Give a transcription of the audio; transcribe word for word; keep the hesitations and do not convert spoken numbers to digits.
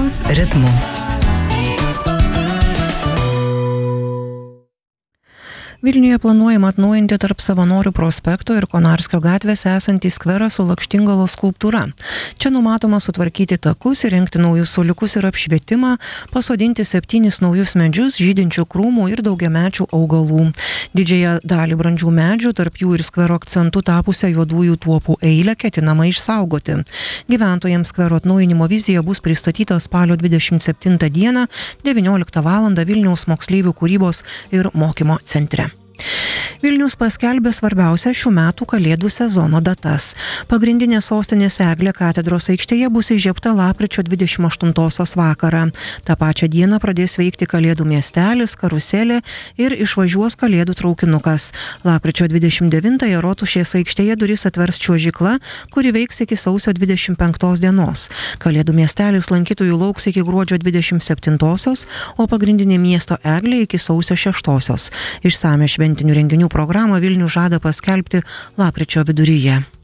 Vilniaus ritmu. Vilniuje planuojama atnaujinti tarp Savanorių prospekto ir Konarskio gatvės esantį skverą su lakštingalos skulptūra. Čia numatoma sutvarkyti takus, įrengti naujus suoliukus ir apšvietimą, pasodinti septynis naujus medžius, žydinčių krūmų ir daugiamečių augalų. Didžiąją dalį brandžių medžių, tarp jų ir skvero akcentų tapusią juodųjų tuopų eilę ketinama išsaugoti. Gyventojams skvero atnaujinimo vizija bus pristatyta spalio dvidešimt septintą dieną devynioliktą valandą Vilniaus moksleivių kūrybos ir mokymo centre. Vilnius paskelbė svarbiausią šių metų kalėdų sezono datas. Pagrindinė sostinės eglė katedros aikštėje bus įžiebta lapkričio dvidešimt aštuntosios vakarą. Ta pačią dieną pradės veikti kalėdų miestelis, karuselė ir išvažiuos kalėdų traukinukas. Lapkričio dvidešimt devintąją Rotušės aikštėje duris atvers čiuožykla, kuri veiks iki sausio dvidešimt penktos dienos. Kalėdų miestelis lankytojų lauks iki gruodžio dvidešimt septintosios, o pagrindinė miesto eglė iki sausio šeštosios. Išsamią šventinių renginių programą Vilnius žada paskelbti lapkričio viduryje.